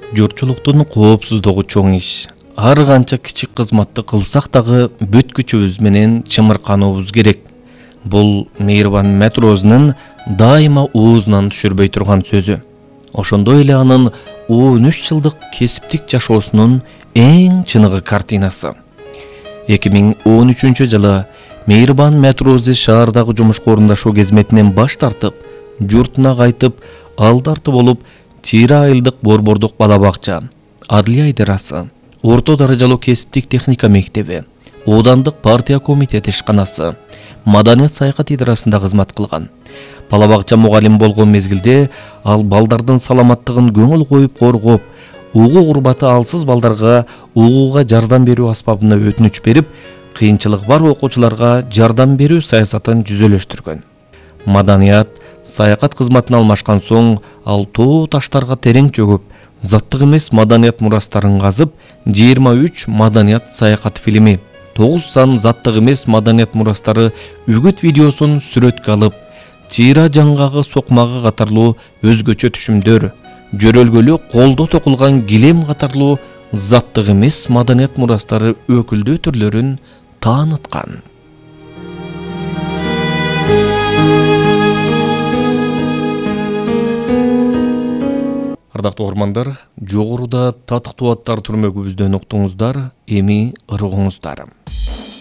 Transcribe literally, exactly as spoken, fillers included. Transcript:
Журтчулуктун коопсуздугу чоң иш. Ар канча кичик кызматты кылсак дагы бүт күчүбүз менен чымыркануубуз керек. Бул Мейирбан Метрозунун дайыма оозунан түшүрбөй турган сөзү. Ошондой эле анын он үч жылдык кесиптик жашоосунун эң чыныгы картинасы. эки миң он үчүнчү жылы Мейирбан Метрози шаардагы жумушка орундашуу кезметинен баш тартып, журтуна кайтып, алдарты болуп, Тире айылдык борбордук бала бакча, Адылия идарасы, орто даражалуу кесиптик техника мектеби, оодандык партия комитети ишканасы, Маданият саякат идарасында кызмат кылган. Бала бакча мугалим болгон мезгилде ал балдардын саламаттыгын көңүл коюп коргоп, угуу урбаты алсыз балдарга угууга жардам берүү аспабына өтүнүч берип, кыйынчылык бар окуучуларга жардам берүү саясатын жүзөлөштүргөн. Маданият саякат кызматына алмашкан соң ал тоо таштарга терең чөгүп, заттык эмес маданият мурастарын казып, жыйырма үч маданият саякат фильми, тогуз сан заттык эмес маданият мурастары үгүт видеосун сүрөткө алып, Тира жаңгагы сокмагы катарлуу өзгөчө түшүмдөр, жөрөлгөлү колдо токулган килем катарлуу заттык эмес маданият мурастары өкүлдүү түрлөрүн тааныткан. Ардактуу угармандар, жогоруда татыктуу аттар түрмөгүбүздөн уктуңуздар, эми ырыгыңыздар.